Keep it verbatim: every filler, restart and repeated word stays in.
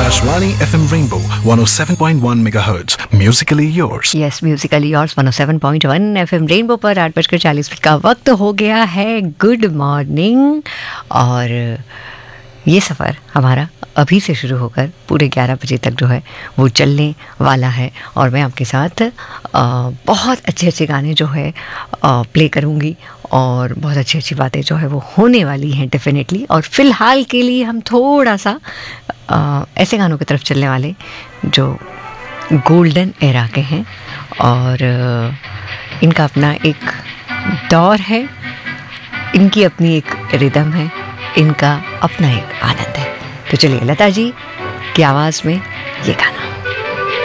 Akashvani F M Rainbow one oh seven point one megahertz. Musically yours. Yes Musically yours one O seven point one FM rainbow पर आठ बजकर चालीस minute का वक्त हो गया है। Good morning. और ये सफ़र हमारा अभी से शुरू होकर पूरे ग्यारह बजे तक जो है वो चलने वाला है। और मैं आपके साथ आ, बहुत अच्छे अच्छे गाने जो है आ, प्ले करूँगी और बहुत अच्छी अच्छी बातें जो है वो होने वाली हैं डेफिनेटली। और फ़िलहाल के लिए हम थोड़ा सा आ, ऐसे गानों की तरफ चलने वाले जो गोल्डन एरा के हैं और इनका अपना एक दौर है, इनकी अपनी एक रिदम है, इनका अपना एक आनंद है। तो चलिए लता जी की आवाज़ में ये गाना।